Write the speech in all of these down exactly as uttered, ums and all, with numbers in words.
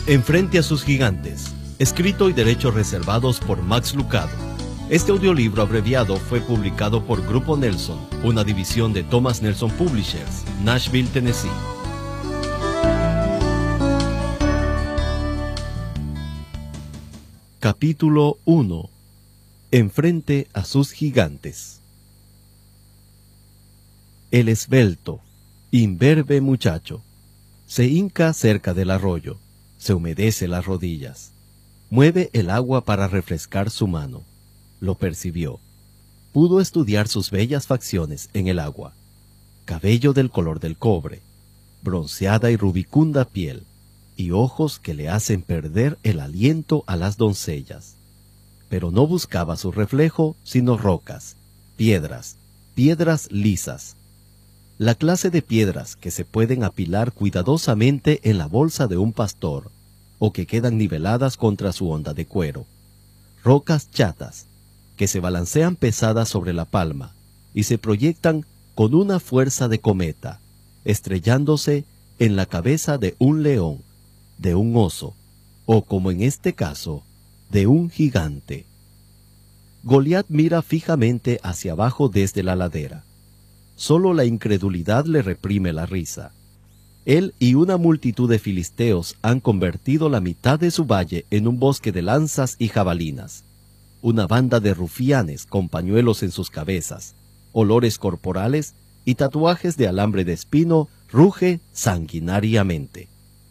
Enfrente a sus gigantes, escrito y derechos reservados por Max Lucado. Este audiolibro abreviado fue publicado por Grupo Nelson, una división de Thomas Nelson Publishers, Nashville, Tennessee. Capítulo uno. Enfrente a sus gigantes. El esbelto, imberbe muchacho se hinca cerca del arroyo, se humedece las rodillas, mueve el agua para refrescar su mano. Lo percibió. Pudo estudiar sus bellas facciones en el agua. Cabello del color del cobre, bronceada y rubicunda piel, y ojos que le hacen perder el aliento a las doncellas. Pero no buscaba su reflejo, sino rocas, piedras, piedras lisas. La clase de piedras que se pueden apilar cuidadosamente en la bolsa de un pastor, o que quedan niveladas contra su onda de cuero. Rocas chatas, que se balancean pesadas sobre la palma, y se proyectan con una fuerza de cometa, estrellándose en la cabeza de un león, de un oso, o como en este caso, de un gigante. Goliat mira fijamente hacia abajo desde la ladera. Solo la incredulidad le reprime la risa. Él y una multitud de filisteos han convertido la mitad de su valle en un bosque de lanzas y jabalinas. Una banda de rufianes con pañuelos en sus cabezas, olores corporales y tatuajes de alambre de espino ruge sanguinariamente.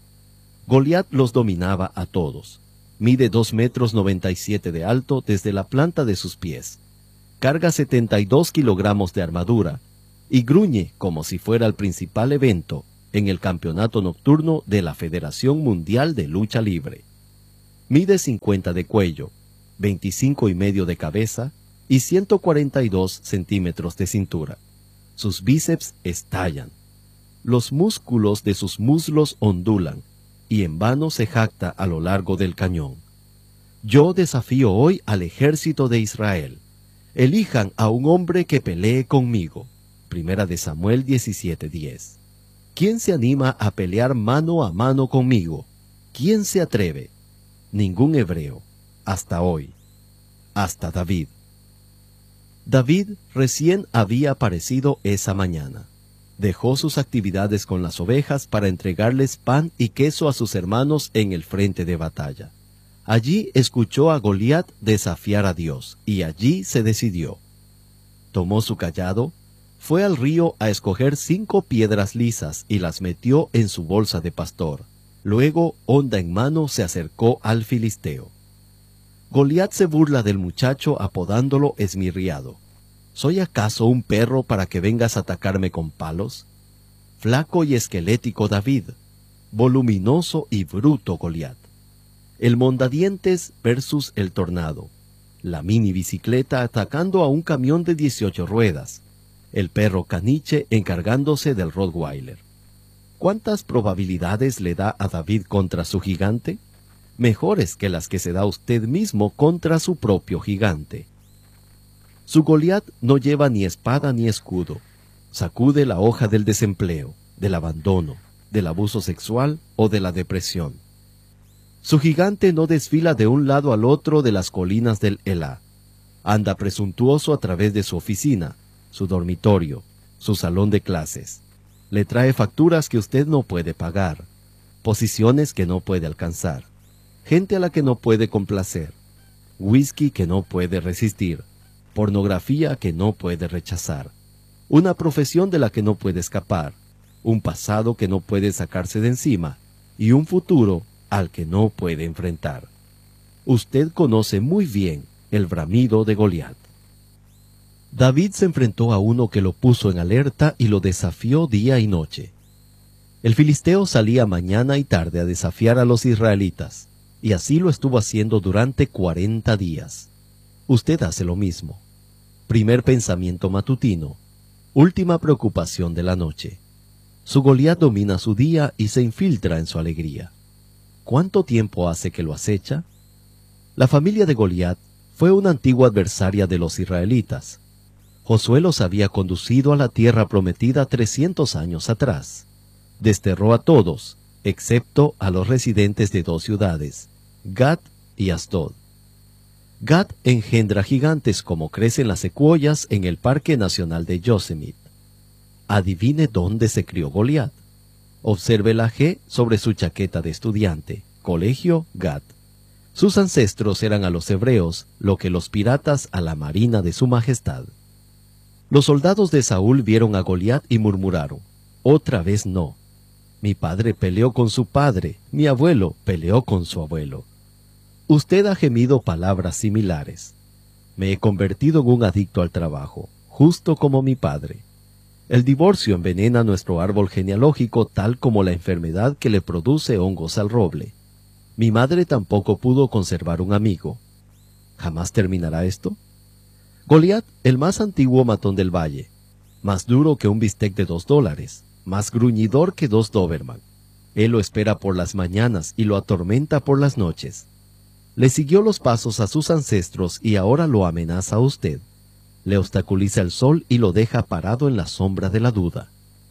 Goliat los dominaba a todos. Mide dos metros noventa y siete de alto desde la planta de sus pies. Carga setenta y dos kilogramos de armadura y gruñe como si fuera el principal evento en el campeonato nocturno de la Federación Mundial de Lucha Libre. Mide cincuenta de cuello, veinticinco y medio de cabeza y ciento cuarenta y dos centímetros de cintura. Sus bíceps estallan. Los músculos de sus muslos ondulan y en vano se jacta a lo largo del cañón. Yo desafío hoy al ejército de Israel. Elijan a un hombre que pelee conmigo. Primera de Samuel diecisiete diez. ¿Quién se anima a pelear mano a mano conmigo? ¿Quién se atreve? Ningún hebreo, hasta hoy, hasta David. David recién había aparecido esa mañana. Dejó sus actividades con las ovejas para entregarles pan y queso a sus hermanos en el frente de batalla. Allí escuchó a Goliat desafiar a Dios, y allí se decidió. Tomó su cayado, fue al río a escoger cinco piedras lisas y las metió en su bolsa de pastor. Luego, honda en mano, se acercó al filisteo. Goliat se burla del muchacho apodándolo esmirriado. ¿Soy acaso un perro para que vengas a atacarme con palos? Flaco y esquelético David, voluminoso y bruto Goliat. El mondadientes versus el tornado. La mini bicicleta atacando a un camión de dieciocho ruedas. El perro caniche encargándose del Rottweiler. ¿Cuántas probabilidades le da a David contra su gigante? Mejores que las que se da usted mismo contra su propio gigante. Su Goliat no lleva ni espada ni escudo. Sacude la hoja del desempleo, del abandono, del abuso sexual o de la depresión. Su gigante no desfila de un lado al otro de las colinas del Elá. Anda presuntuoso a través de su oficina, su dormitorio, su salón de clases. Le trae facturas que usted no puede pagar, posiciones que no puede alcanzar, gente a la que no puede complacer, whisky que no puede resistir, pornografía que no puede rechazar, una profesión de la que no puede escapar, un pasado que no puede sacarse de encima y un futuro al que no puede enfrentar. Usted conoce muy bien el bramido de Goliat. David se enfrentó a uno que lo puso en alerta y lo desafió día y noche. El filisteo salía mañana y tarde a desafiar a los israelitas, y así lo estuvo haciendo durante cuarenta días. Usted hace lo mismo. Primer pensamiento matutino, última preocupación de la noche. Su Goliat domina su día y se infiltra en su alegría. ¿Cuánto tiempo hace que lo acecha? La familia de Goliat fue una antigua adversaria de los israelitas. Josué los había conducido a la tierra prometida trescientos años atrás. Desterró a todos, excepto a los residentes de dos ciudades, Gat y Asdod. Gat engendra gigantes como crecen las secuoyas en el Parque Nacional de Yosemite. Adivine dónde se crió Goliat. Observe la G sobre su chaqueta de estudiante, Colegio Gat. Sus ancestros eran a los hebreos lo que los piratas a la marina de su majestad. Los soldados de Saúl vieron a Goliat y murmuraron, otra vez no. Mi padre peleó con su padre, mi abuelo peleó con su abuelo. Usted ha gemido palabras similares. Me he convertido en un adicto al trabajo, justo como mi padre. El divorcio envenena nuestro árbol genealógico tal como la enfermedad que le produce hongos al roble. Mi madre tampoco pudo conservar un amigo. ¿Jamás terminará esto? Goliat, el más antiguo matón del valle, más duro que un bistec de dos dólares, más gruñidor que dos Doberman. Él lo espera por las mañanas y lo atormenta por las noches. Le siguió los pasos a sus ancestros y ahora lo amenaza a usted. Le obstaculiza el sol y lo deja parado en la sombra de la duda.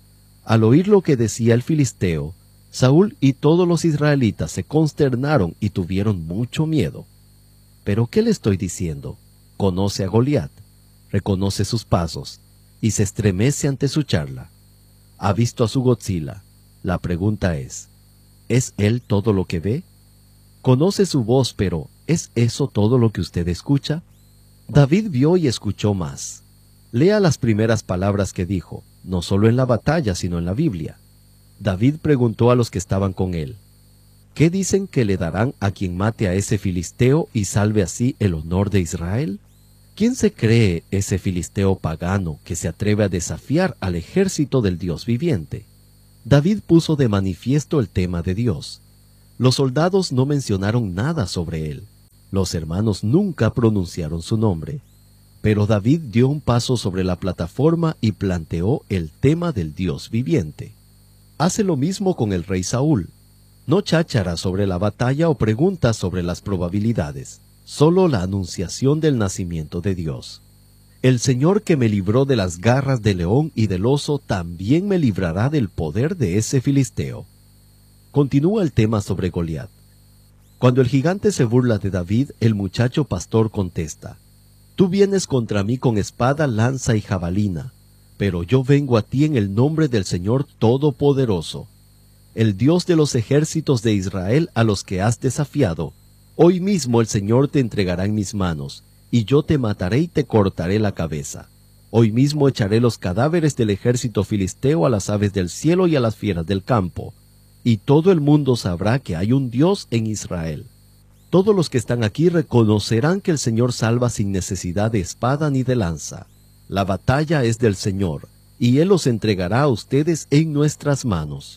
Al oír lo que decía el filisteo, Saúl y todos los israelitas se consternaron y tuvieron mucho miedo. ¿Pero qué le estoy diciendo? Conoce a Goliat, reconoce sus pasos y se estremece ante su charla. Ha visto a su Godzilla. La pregunta es, ¿es él todo lo que ve? Conoce su voz, pero ¿es eso todo lo que usted escucha? David vio y escuchó más. Lea las primeras palabras que dijo, no solo en la batalla, sino en la Biblia. David preguntó a los que estaban con él, ¿qué dicen que le darán a quien mate a ese filisteo y salve así el honor de Israel? ¿Quién se cree ese filisteo pagano que se atreve a desafiar al ejército del Dios viviente? David puso de manifiesto el tema de Dios. Los soldados no mencionaron nada sobre él. Los hermanos nunca pronunciaron su nombre. Pero David dio un paso sobre la plataforma y planteó el tema del Dios viviente. Hace lo mismo con el rey Saúl. No cháchara sobre la batalla o preguntas sobre las probabilidades, solo la anunciación del nacimiento de Dios. El Señor que me libró de las garras del león y del oso también me librará del poder de ese filisteo. Continúa el tema sobre Goliat. Cuando el gigante se burla de David, el muchacho pastor contesta, «Tú vienes contra mí con espada, lanza y jabalina, pero yo vengo a ti en el nombre del Señor Todopoderoso, el Dios de los ejércitos de Israel a los que has desafiado. Hoy mismo el Señor te entregará en mis manos, y yo te mataré y te cortaré la cabeza. Hoy mismo echaré los cadáveres del ejército filisteo a las aves del cielo y a las fieras del campo, y todo el mundo sabrá que hay un Dios en Israel. Todos los que están aquí reconocerán que el Señor salva sin necesidad de espada ni de lanza. La batalla es del Señor, y Él los entregará a ustedes en nuestras manos».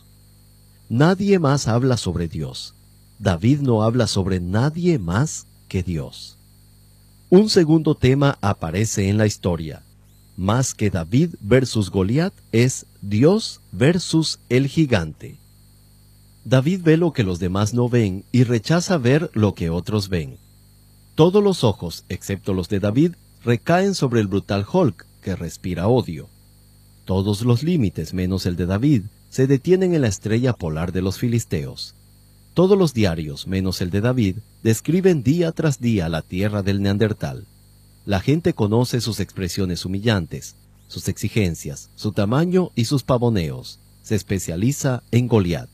Nadie más habla sobre Dios. David no habla sobre nadie más que Dios. Un segundo tema aparece en la historia. Más que David versus Goliat es Dios versus el gigante. David ve lo que los demás no ven y rechaza ver lo que otros ven. Todos los ojos, excepto los de David, recaen sobre el brutal Hulk, que respira odio. Todos los límites, menos el de David, se detienen en la estrella polar de los filisteos. Todos los diarios, menos el de David, describen día tras día la tierra del Neandertal. La gente conoce sus expresiones humillantes, sus exigencias, su tamaño y sus pavoneos. Se especializa en Goliat.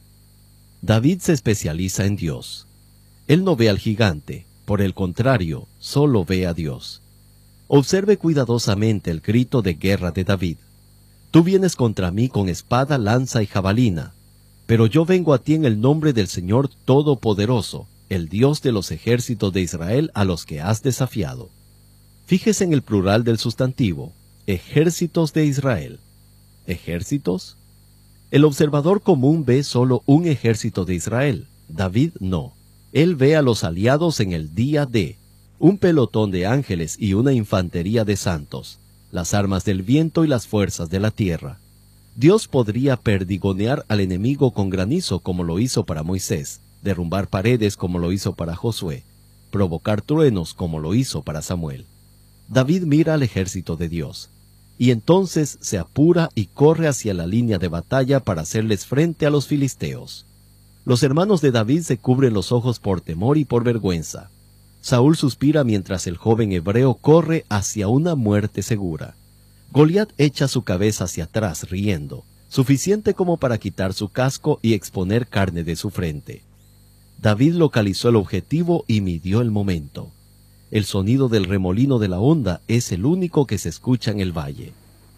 David se especializa en Dios. Él no ve al gigante, por el contrario, solo ve a Dios. Observe cuidadosamente el grito de guerra de David. Tú vienes contra mí con espada, lanza y jabalina, pero yo vengo a ti en el nombre del Señor Todopoderoso, el Dios de los ejércitos de Israel a los que has desafiado. Fíjese en el plural del sustantivo, ejércitos de Israel. ¿Ejércitos? El observador común ve solo un ejército de Israel. David no. Él ve a los aliados en el día de, un pelotón de ángeles y una infantería de santos, las armas del viento y las fuerzas de la tierra. Dios podría perdigonear al enemigo con granizo como lo hizo para Moisés, derrumbar paredes como lo hizo para Josué, provocar truenos como lo hizo para Samuel. David mira al ejército de Dios, y entonces se apura y corre hacia la línea de batalla para hacerles frente a los filisteos. Los hermanos de David se cubren los ojos por temor y por vergüenza. Saúl suspira mientras el joven hebreo corre hacia una muerte segura. Goliat echa su cabeza hacia atrás riendo, suficiente como para quitar su casco y exponer carne de su frente. David localizó el objetivo y midió el momento. El sonido del remolino de la onda es el único que se escucha en el valle.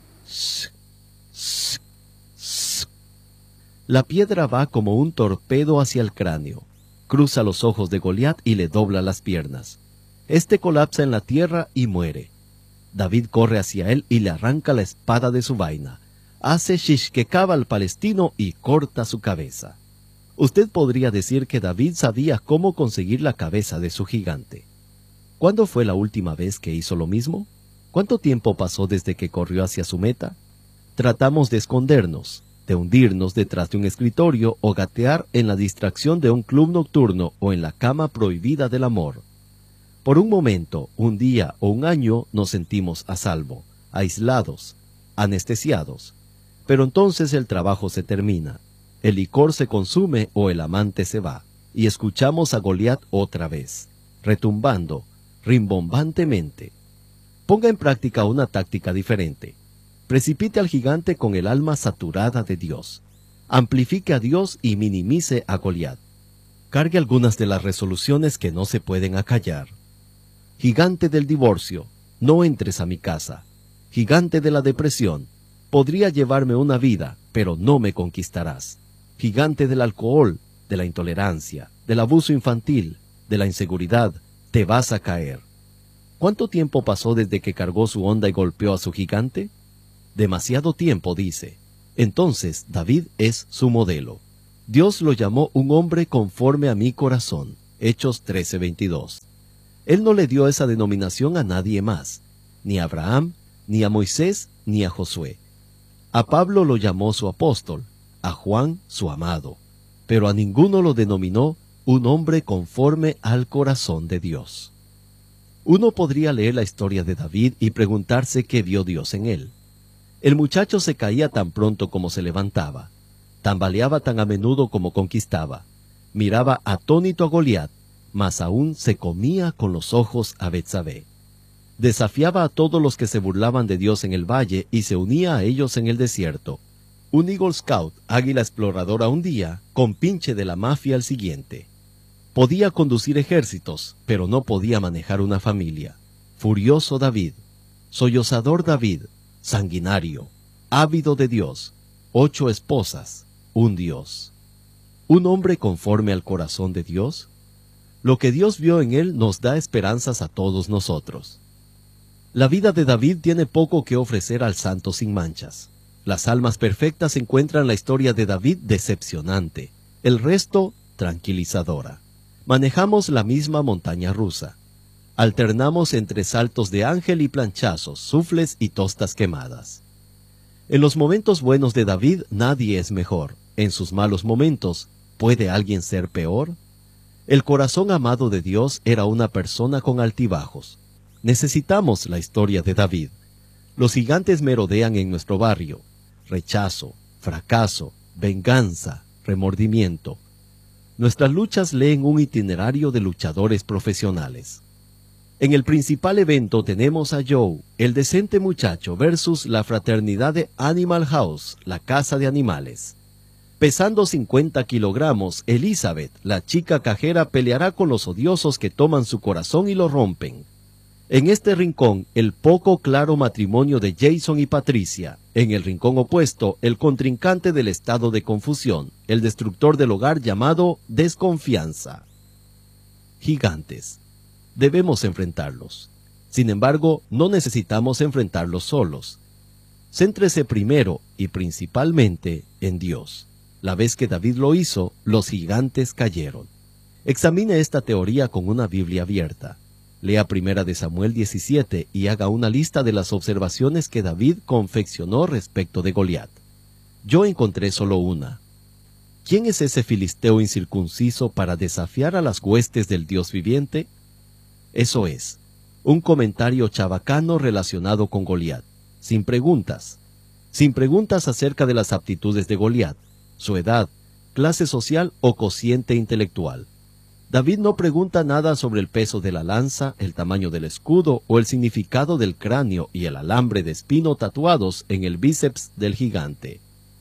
La piedra va como un torpedo hacia el cráneo. Cruza los ojos de Goliat y le dobla las piernas. Este colapsa en la tierra y muere. David corre hacia él y le arranca la espada de su vaina. Hace shishkekaba al palestino y corta su cabeza. Usted podría decir que David sabía cómo conseguir la cabeza de su gigante. ¿Cuándo fue la última vez que hizo lo mismo? ¿Cuánto tiempo pasó desde que corrió hacia su meta? Tratamos de escondernos, de hundirnos detrás de un escritorio o gatear en la distracción de un club nocturno o en la cama prohibida del amor. Por un momento, un día o un año nos sentimos a salvo, aislados, anestesiados. Pero entonces el trabajo se termina, el licor se consume o el amante se va, y escuchamos a Goliat otra vez, retumbando, rimbombantemente. Ponga en práctica una táctica diferente. Precipite al gigante con el alma saturada de Dios. Amplifique a Dios y minimice a Goliat. Cargue algunas de las resoluciones que no se pueden acallar. Gigante del divorcio, no entres a mi casa. Gigante de la depresión, podría llevarme una vida, pero no me conquistarás. Gigante del alcohol, de la intolerancia, del abuso infantil, de la inseguridad, te vas a caer. ¿Cuánto tiempo pasó desde que cargó su onda y golpeó a su gigante? Demasiado tiempo, dice. Entonces David es su modelo. Dios lo llamó un hombre conforme a mi corazón. Hechos trece veintidós. Él no le dio esa denominación a nadie más, ni a Abraham, ni a Moisés, ni a Josué. A Pablo lo llamó su apóstol, a Juan su amado, pero a ninguno lo denominó un hombre conforme al corazón de Dios. Uno podría leer la historia de David y preguntarse qué vio Dios en él. El muchacho se caía tan pronto como se levantaba, tambaleaba tan a menudo como conquistaba, miraba atónito a Goliat, mas aún se comía con los ojos a Betsabé. Desafiaba a todos los que se burlaban de Dios en el valle y se unía a ellos en el desierto. Un Eagle Scout, águila exploradora un día, con pinche de la mafia al siguiente. Podía conducir ejércitos, pero no podía manejar una familia. Furioso David, sollozador David, sanguinario, ávido de Dios, ocho esposas, un Dios. ¿Un hombre conforme al corazón de Dios? Lo que Dios vio en él nos da esperanzas a todos nosotros. La vida de David tiene poco que ofrecer al santo sin manchas. Las almas perfectas encuentran la historia de David decepcionante, el resto tranquilizadora. Manejamos la misma montaña rusa. Alternamos entre saltos de ángel y planchazos, sufles y tostas quemadas. En los momentos buenos de David nadie es mejor. En sus malos momentos, ¿puede alguien ser peor? El corazón amado de Dios era una persona con altibajos. Necesitamos la historia de David. Los gigantes merodean en nuestro barrio. Rechazo, fracaso, venganza, remordimiento. Nuestras luchas leen un itinerario de luchadores profesionales. En el principal evento tenemos a Joe, el decente muchacho, versus la fraternidad de Animal House, la casa de animales. Pesando cincuenta kilogramos, Elizabeth, la chica cajera, peleará con los odiosos que toman su corazón y lo rompen. En este rincón, el poco claro matrimonio de Jason y Patricia. En el rincón opuesto, el contrincante del estado de confusión, el destructor del hogar llamado desconfianza. Gigantes. Debemos enfrentarlos. Sin embargo, no necesitamos enfrentarlos solos. Céntrese primero y principalmente en Dios. La vez que David lo hizo, los gigantes cayeron. Examine esta teoría con una Biblia abierta. Lea Primera de Samuel diecisiete y haga una lista de las observaciones que David confeccionó respecto de Goliat. Yo encontré solo una. ¿Quién es ese filisteo incircunciso para desafiar a las huestes del Dios viviente? Eso es, un comentario chabacano relacionado con Goliat, sin preguntas. Sin preguntas acerca de las aptitudes de Goliat, su edad, clase social o cociente intelectual. David no pregunta nada sobre el peso de la lanza, el tamaño del escudo o el significado del cráneo y el alambre de espino tatuados en el bíceps del gigante.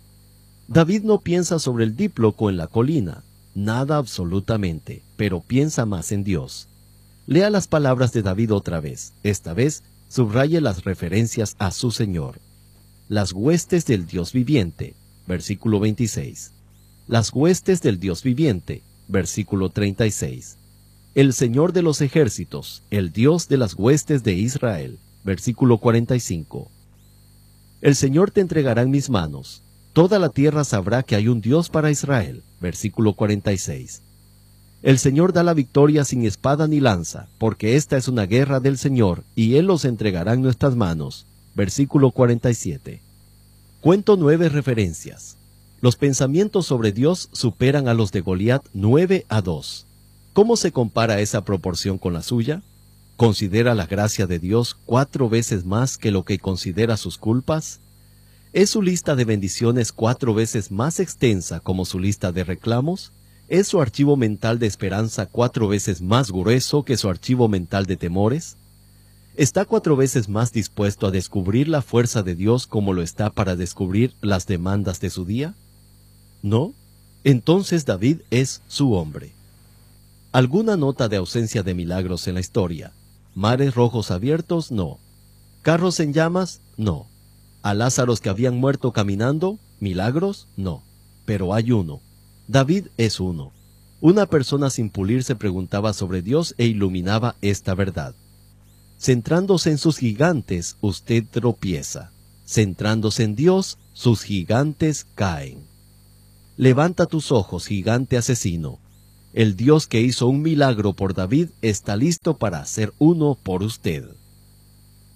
David no piensa sobre el díploco en la colina, nada absolutamente, pero piensa más en Dios. Lea las palabras de David otra vez, esta vez subraye las referencias a su Señor. Las huestes del Dios viviente, versículo veintiséis. Las huestes del Dios viviente, versículo treinta y seis. El Señor de los ejércitos, el Dios de las huestes de Israel, versículo cuarenta y cinco. El Señor te entregará en mis manos. Toda la tierra sabrá que hay un Dios para Israel, versículo cuarenta y seis. El Señor da la victoria sin espada ni lanza, porque esta es una guerra del Señor, y Él los entregará en nuestras manos, versículo cuarenta y siete. Cuento nueve referencias. Los pensamientos sobre Dios superan a los de Goliat nueve a dos. ¿Cómo se compara esa proporción con la suya? ¿Considera la gracia de Dios cuatro veces más que lo que considera sus culpas? ¿Es su lista de bendiciones cuatro veces más extensa como su lista de reclamos? ¿Es su archivo mental de esperanza cuatro veces más grueso que su archivo mental de temores? ¿Está cuatro veces más dispuesto a descubrir la fuerza de Dios como lo está para descubrir las demandas de su día? ¿No? Entonces David es su hombre. ¿Alguna nota de ausencia de milagros en la historia? ¿Mares rojos abiertos? No. ¿Carros en llamas? No. ¿A Lázaros que habían muerto caminando? ¿Milagros? No. Pero hay uno. David es uno. Una persona sin pulir se preguntaba sobre Dios e iluminaba esta verdad. Centrándose en sus gigantes, usted tropieza. Centrándose en Dios, sus gigantes caen. Levanta tus ojos, gigante asesino. El Dios que hizo un milagro por David está listo para hacer uno por usted.